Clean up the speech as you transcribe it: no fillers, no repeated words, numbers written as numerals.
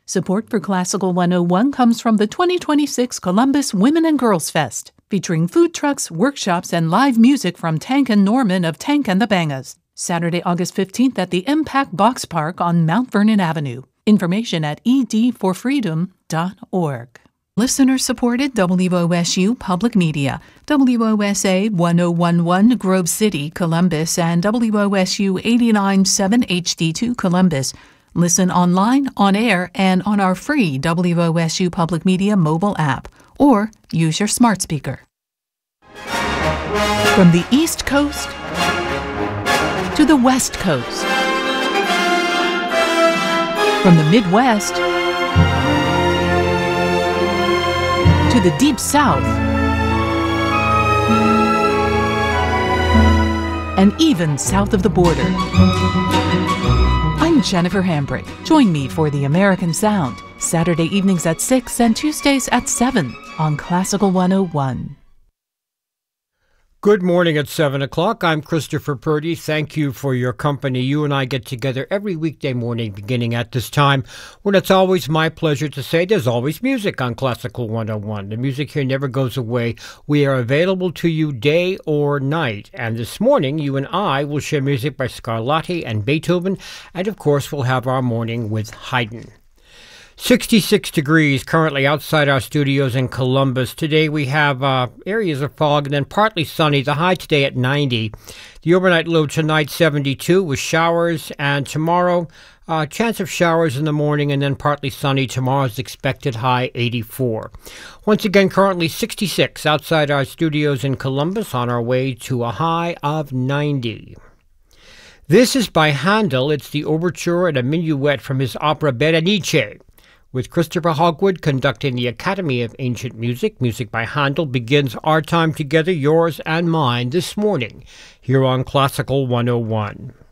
Support for Classical 101 comes from the 2026 Columbus Women and Girls Fest, featuring food trucks, workshops, and live music from Tank and Norman of Tank and the Bangas. Saturday, August 15th at the Impact Box Park on Mount Vernon Avenue. Information at edforfreedom.org. Listener-supported WOSU Public Media, WOSA 1011 Grove City, Columbus, and WOSU 89.7 HD2 Columbus. Listen online, on air, and on our free WOSU Public Media mobile app, or use your smart speaker. From the East Coast to the West Coast, from the Midwest to the Deep South, and even south of the border. I'm Jennifer Hambrick. Join me for The American Sound, Saturday evenings at 6 and Tuesdays at 7 on Classical 101. Good morning at 7 o'clock. I'm Christopher Purdy. Thank you for your company. You and I get together every weekday morning beginning at this time, when it's always my pleasure to say there's always music on Classical 101. The music here never goes away. We are available to you day or night. And this morning, you and I will share music by Scarlatti and Beethoven. And of course, we'll have our morning with Haydn. 66 degrees currently outside our studios in Columbus. Today we have areas of fog and then partly sunny. The high today at 90. The overnight low tonight 72 with showers, and tomorrow chance of showers in the morning and then partly sunny. Tomorrow's expected high 84. Once again, currently 66 outside our studios in Columbus, on our way to a high of 90. This is by Handel. It's the overture and a minuet from his opera Berenice, with Christopher Hogwood conducting the Academy of Ancient Music. Music by Handel begins our time together, yours and mine, this morning, here on Classical 101.